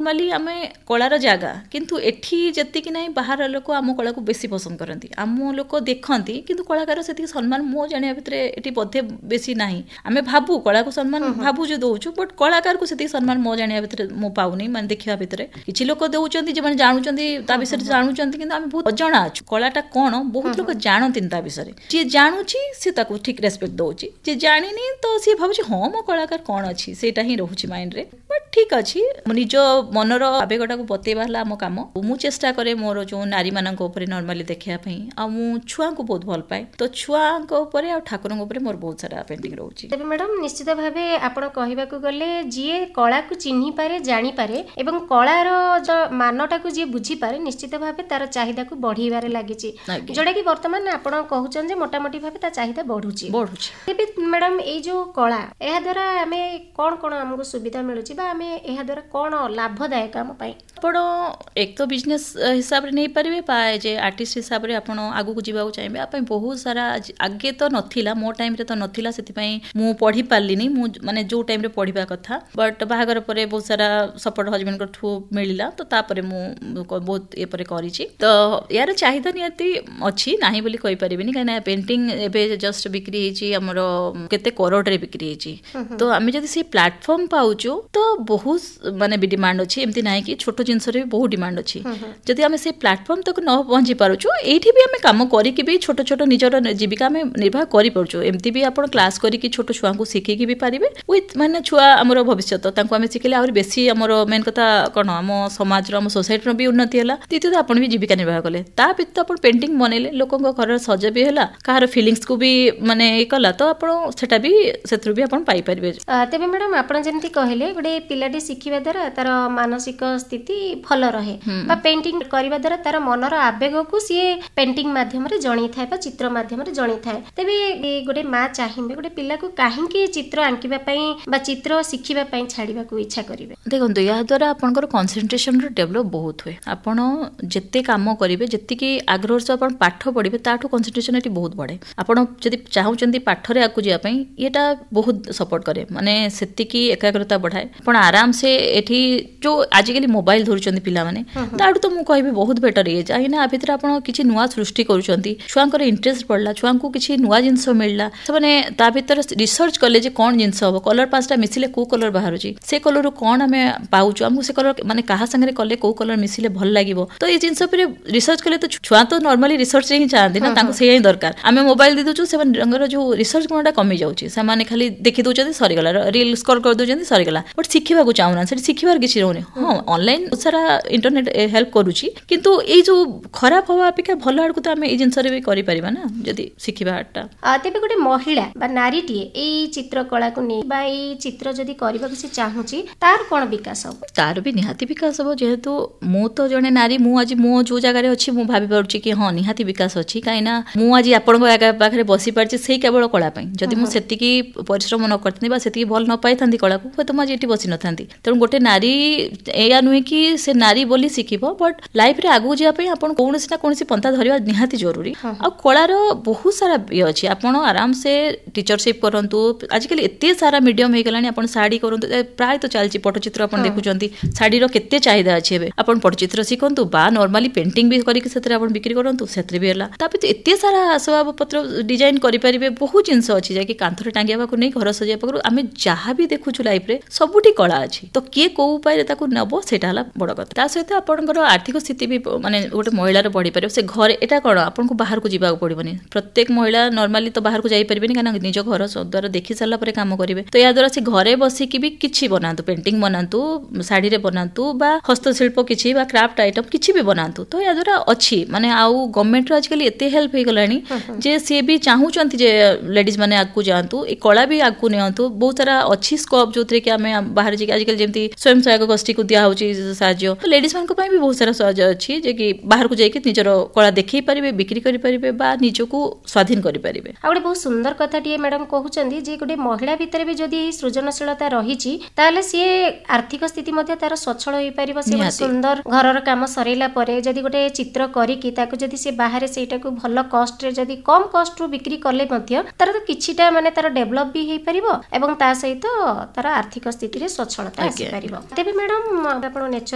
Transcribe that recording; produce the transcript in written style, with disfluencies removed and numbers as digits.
Normally आम colour जगह किंतु एठी जतिक ना बाहर लोक आम कला को बेसी पसंद करती आम लोक देखती किंतु कलाकार से सम्मान मो जाना भितर ये बोधे बेसी ना आम भावु कला को सम्मान भावु जो दौचु बट कलाकार को से सम्मान मो जाना भितर मु पाऊनी माने देखा भितर किसी लोक दौरान जो जानते विषय जानते कि आम बहुत अजଣା अच्छु कलाटा कौन बहुत लोग जानती विषय जी जानूची सी ठीक रेस्पेक्ट दौची जी जानी तो सी भाव हाँ मो कलाकार कौन अच्छी से ही रोचे माइंड रे बट ठीक अच्छी निज मनर आवेगटा को बतेवा आम कम मु चेष्टा करे मोर जो नारी मानक नॉर्मली देखापी आ छुआ को बहुत भल पाए तो छुआ ठाकुर मोर बहुत सारा पेंटिंग रोचे। तबे मैडम निश्चित भाव आप कहवाक गले जी कला को चिन्ही पारे जानी पारे एवं कलार मानटा को जी बुझी पारे निश्चित भाव तार चाहिदा को बढ़ीबारे लागिछि जोड़ा कि वर्तमान आप कहउछन जे मोटामोटी भाव ता चाहिदा बढ़ुछि तेबे मैडम ए जो कला एहा द्वारा आमे कोन कोन हमको सुविधा मिलुछि बा आमे एहा द्वारा कोन लाभदायक हम पई आपण एक तो बिजनेस हिसाब रे नहीं पारे पाए जे आर्टिस्ट हिसाब रे आपण आगु को जीवा चाहिए आप बहुत सारा आगे तो नथिला मो टाइम रे तो नथिला सेति पई मु पढ़ी पारलिनी मु माने जो टाइम रे पढ़िबा कथा बट बाहागर परे बहुत सारा सपोर्ट हस्बैंड को थ्रू मिलिला तो तापरे मु बहुत ए परे करिछि तो यार चाहिदा नियति अछि नाही बोली कहि परिबिनी काना पेंटिंग एबे जस्ट बिक्री हिची हमर केते करोड़ रे बिक्री हिची तो आमे जदी से प्लेटफॉर्म पाउचो तो बहुत माने भी डिमांड अछि एमती नाही कि छोटो जिंस रे बहुत डिमांड अछि जदी आमे से प्लेटफॉर्म तक न पहुंची पारुचो एठी भी आमे काम करी कि भी छोटो छोटो निजर जीविका में निर्वाह करि परचो एमती भी आपण क्लास करी कि छोटो छुआ को सिखि कि भी पारिबे विथ माने छुआ हमर भविष्य तांको आमे सिखले और बेसी हमर मेन कथा कोन हम समाज रो हम सोसाइटी रो भी उन्नति हला तीतो आपण भी जीविका निर्वाह कले ता बित आपण पेंटिंग बनेले लोकन घर सज भी हला कार फीलिंग्स को भी माने कला तो आपण सेटा भी सेथरु भी आपण पाई परिबे। तबे मैडम आपण जेंति कहले गोटे पिलाटी सिखिबा द्वारा तार मानसिक स्थिति भल रहे बा पेंटिंग करबा द्वारा तार मनर आवेग को सी पेंटिंग माध्यम रे जणी थाए बा चित्र माध्यम रे जणी थाए तबे गोटे मां चाहिबे गोटे पिला को काहे कि चित्र आंकिबा पई बा चित्र सिखिबा पई छाड़ीबा को इच्छा करिवे देखंतु या द्वारा आपनकर कंसंट्रेशन रो डेवलप बहुत हुए आपण जत्ते काम करिवे जत्ते कि आग्रह से आपण पाठ पढिबे ताठो कंसंट्रेशन एटी बहुत बढ़े आपण जदी चाहुचंती पाठ रे आकु जिया पई एटा बहुत सपोर्ट करे माने सेति कि एकाग्रता बढ़ाए आपण आराम से एठी जो आजिकली मोबाइल धरुचंती पिला माने ताडू तो मु कहबे बहुत बेटर ये जाहि ना भितर आपण किछि नुवा सृष्टि करूचंती छुआंकर इंटरेस्ट पड़ला छुआंकु किछि नुवा जिंस मिलला से माने ता भितर रिसर्च कले जे कोन जिंस हो कलर पांचटा मिसिले को कलर बाहरुची से कलर कोन हमें पाउचो हमहु से कलर माने कहा संगे कले को कलर मिसिले भल लागिवो तो ये जिंस पर रिसर्च कले तो छुआ तो नॉर्मली रिसर्च रे ही चाहती ना तांको से ही दरकार आमे मोबाइल दे दोचो से रंगर जो रिसर्च गुणटा कमी जाउची से माने खाली देखि दोचंती सरी गला रील स्क्रॉल कर दोचंती सरी गला बट सिखिबा को चाहुना से सिखिबार किछि रहउनी हां ऑनलाइन सारा इंटरनेट हेल्प करूची किंतु ए जो खराब हवा अपेक्षा भल आड़ को तो आमे ए जिंस रे भी करि परिबा ना जदी सिखिबा आटा तेबे गोटे महिला बा नारीटी ए चित्रकला को नै बा ए चित्र जदी करबा के से चाहुची तार कोन विकास हो तार भी निहाती विकास हो जेहेतु मु तो जने नारी मु आज मु जो जगह रे अछि मु भाबी पड़ुची कि हां निहाती विकास अछि काइना मु आज आपण को आगा पाखरे बसी परची सेही केवल कला पई जदी मु सेति की परिश्रम न करथनी बा सेति भल न पाई थांती कला को तो म जेटी बसी न थांती तण गोटे नारी एया नुहे कि से नारी बोली सिखिबो बट लाइफ रे आगु जिया पई आपण कोनसी ना कोनसी पंथा धरिबा निहाती जरूरी आ कलार बहुत सारा अछि आपण आराम से टीचरशिप करंतु आजकल एते सारा मीडियम हे गलानी आपण साड़ी करंतु प्राय तो चलची पटचित्र आपण देखुचंती साड़ी रो केते चाहिदा अछि बे आपण पटचित्र सिखंतु बा नॉर्मली पेंटिंग भी करी कि सेतरे आपण बिक्री करंतु सेतरे भी हला तापे तो एते सारा असबाब पत्र डिजाइन करि परिबे बहुत जिंस अछि जे कि कांथरे टांगियाबा को नै घर सजिया पकरू आमे जहा भी देखुछु लाइफ रे सबुठी कला अछि तो के को उपाय रे ताको नबो सेटा हला बड़ कथा ता सहित आपनकर आर्थिक स्थिति भी माने गोटे महिला रे बढ़ी परिबे से घर एटा कोन आपन को बाहर को जीवा पड़िबनी प्रत्येक महिला नॉर्मली तो बाहर को जाई परिबेनी काना निज घर द्वारा देखि साला परे काम करिवे तो या द्वारा से घरे बसी कि भी किछि बनांतु पेंटिंग बनांतु साड़ी रे बनांतु बा हस्तशिल्प किछि बा क्राफ्ट आइटम किछि भी बनांतु तो या द्वारा अछि माने आउ गवर्नमेंट रो आजकल एते हेल्प हे गलानी जे से भी चाहूचंती जे लेडीज माने आगु जानतु ए कला भी आगु नेयंतु बहुत सारा अछि स्कोप जोतरे कि हमें बाहर जे आजकल जेमती स्वयं सहायक गोष्ठी को दिया होची साहाଯ୍य तो लेडीज मान को पई भी बहुत सारा साहाଯ୍य अछि जे कि बाहर को जाई कि निजरो कला देखि परिबे बिक्री करि परिबे बा निजको स्वाधीन करि परिबे आ गोटे बहुत सुंदर कथा टिए मैडम कहउचंदी जे गोटे महिला भितर भी जदी सृजनशीलता रहिची ताले से आर्थिक स्थिति मध्ये तार सचल होई परिबो से सुंदर घरर काम सरेला परे जदी गोटे चित्र करी कि ताको जदी से बाहर सेटा को भलो कॉस्ट रे जदी कम कॉस्ट रो बिक्री करले मध्ये तार तो किछिटा माने तार डेवलप भी हेई परिबो एवं ता सहित तार आर्थिक स्थिति रे सचलता आसी परिबो तेबे मैडम आपण